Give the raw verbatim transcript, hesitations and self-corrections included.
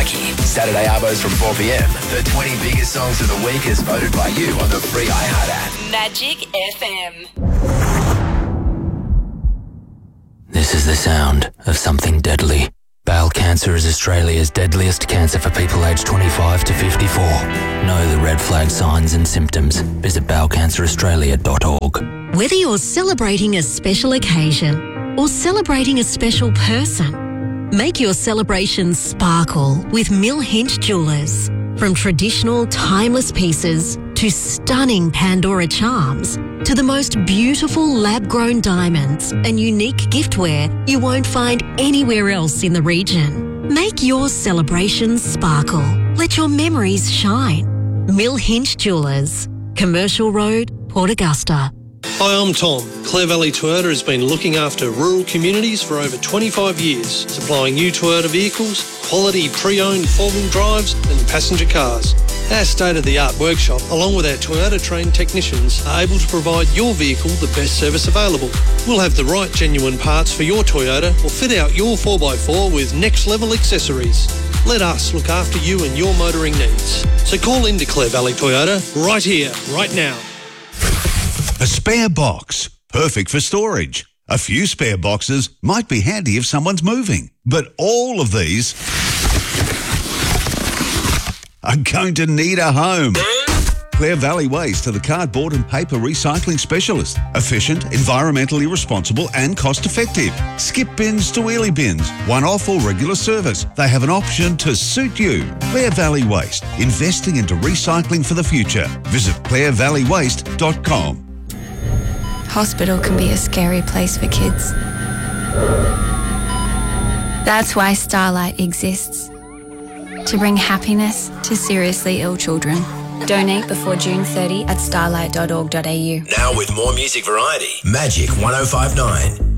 Jackie. Saturday Arbos from four p.m. The twenty biggest songs of the week as voted by you on the free iHeart app. Magic F M. This is the sound of something deadly. Bowel cancer is Australia's deadliest cancer for people aged twenty-five to fifty-four. Know the red flag signs and symptoms. Visit bowel cancer australia dot org. Whether you're celebrating a special occasion or celebrating a special person, make your celebrations sparkle with Mill Hinch Jewellers. From traditional, timeless pieces to stunning Pandora charms to the most beautiful lab-grown diamonds and unique giftware you won't find anywhere else in the region. Make your celebrations sparkle. Let your memories shine. Mill Hinch Jewellers, Commercial Road, Port Augusta. Hi, I'm Tom. Clare Valley Toyota has been looking after rural communities for over twenty-five years, supplying new Toyota vehicles, quality pre-owned four-wheel drives and passenger cars. Our state-of-the-art workshop, along with our Toyota-trained technicians, are able to provide your vehicle the best service available. We'll have the right genuine parts for your Toyota or fit out your four by four with next-level accessories. Let us look after you and your motoring needs. So call into Clare Valley Toyota right here, right now. A spare box, perfect for storage. A few spare boxes might be handy if someone's moving, but all of these are going to need a home. Clare Valley Waste are the cardboard and paper recycling specialist. Efficient, environmentally responsible and cost-effective. Skip bins to wheelie bins, one-off or regular service. They have an option to suit you. Clare Valley Waste, investing into recycling for the future. Visit clare valley waste dot com. Hospital can be a scary place for kids. That's why Starlight exists. To bring happiness to seriously ill children. Donate before June thirtieth at starlight dot org dot a u. Now with more music variety, Magic one oh five point nine.